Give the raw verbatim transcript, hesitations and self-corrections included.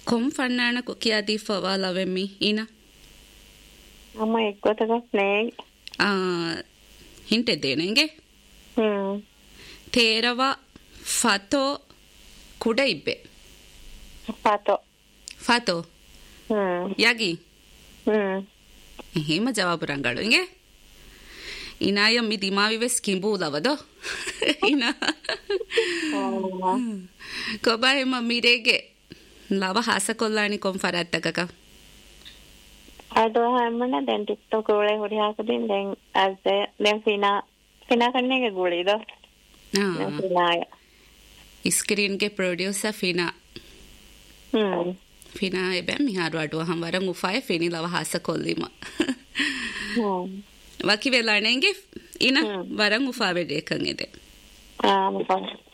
කොම් ෆන්නාන කොකියාදී ෆවාලවෙමි ඉන ಅಮ್ಮ ಎಕ್ಕೋತಗ ನೇಗ್ ಆ ಹಿಂಟೆ ದೇನೆಂಗೆ ಹ್ಮ್ ತೇರವ ಫತೋ ಕುಡ ಇಬ್ಬೆ ಫಾತೋ ಫಾತೋ ಹ್ಮ್ ಯಾಗಿ ಹ್ಮ್ ಹೇಮ ಜವಾಬು ರಂಗಳು ಹಿಂಗೆ ಇನಾಯ ಮಿ ದಿಮಾವಿವೆಸ್ ಕಿಂಬೂದವದೋ ಇನ ಕೊಬಾ ಹೇಮ ಮಿರೆಗೆ ಲವ ಹಾಸಕೊಲ್ಲಾಣಿ ಕೊಂ ಫರಾತ್ತಕಕ ಅದು ಹಮ್ಮನ ದೆನ್ ಟಿಕ್ಟಾಕ್ ಒಳ್ಳೆ ಹೊಡಿ ಹಾಕದಿನ್ ದೆನ್ ಅದೆ ದೆನ್ ಫಿನಾ ಫಿನಾ ಕಣ್ಣೆಗೆ ಗೋಳಿದು ಹಾ ಫಿನಾಯ ಸ್ಕ್ರೀನ್ ಗೆ ಪ್ರೊಡ್ಯೂಸರ್ ಫಿನಾ ಹ್ಮ್ ಫಿನಾ ಎಬೆ ಮಿಹಾರು ಅಡುವ ಹಂವರ ಮುಫಾಯ ಫಿನಿ ಲವ ಹಾಸಕೊಲ್ಲಿಮ ಹ್ಮ್ ವಕಿ ವೆಲಾಣೆಂಗೆ ಇನ ವರಂ ಮುಫಾವೆ ದೇಕಂಗಿದೆ ಹಾ ಮುಫಾ